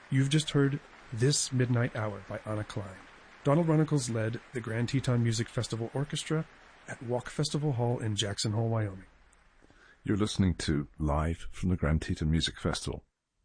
You've just heard This Midnight Hour by Anna Klein. Donald Runnicles led the Grand Teton Music Festival Orchestra at Walk Festival Hall in Jackson Hole, Wyoming. You're listening to Live from the Grand Teton Music Festival.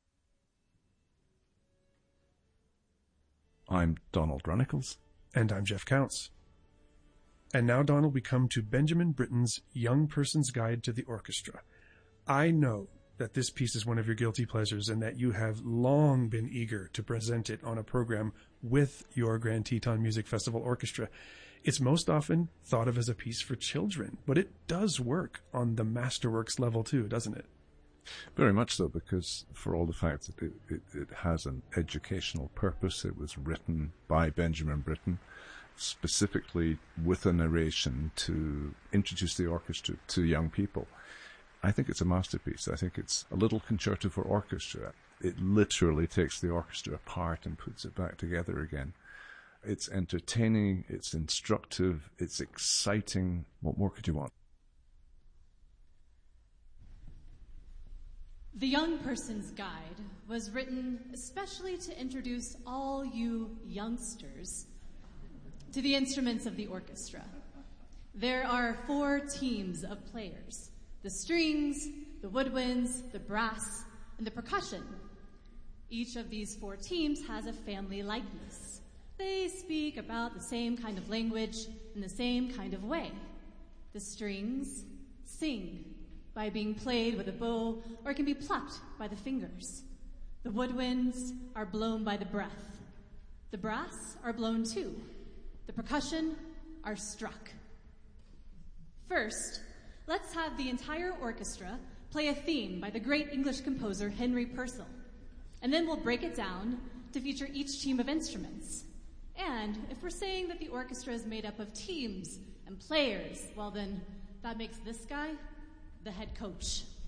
I'm Donald Runnicles. And I'm Jeff Counts. And now, Donald, we come to Benjamin Britten's Young Person's Guide to the Orchestra. I know that this piece is one of your guilty pleasures and that you have long been eager to present it on a program with your Grand Teton Music Festival Orchestra. It's most often thought of as a piece for children, but it does work on the masterworks level too, doesn't it? Very much so, because for all the fact that it has an educational purpose, it was written by Benjamin Britten, specifically with a narration to introduce the orchestra to young people. I think it's a masterpiece. I think it's a little concerto for orchestra. It literally takes the orchestra apart and puts it back together again. It's entertaining, it's instructive, it's exciting. What more could you want? The Young Person's Guide was written especially to introduce all you youngsters to the instruments of the orchestra. There are 4 teams of players: the strings, the woodwinds, the brass, and the percussion. Each of these 4 teams has a family likeness. They speak about the same kind of language in the same kind of way. The strings sing by being played with a bow, or it can be plucked by the fingers. The woodwinds are blown by the breath. The brass are blown too. The percussion are struck. First, let's have the entire orchestra play a theme by the great English composer Henry Purcell, and then we'll break it down to feature each team of instruments. And if we're saying that the orchestra is made up of teams and players, well then, that makes this guy the head coach.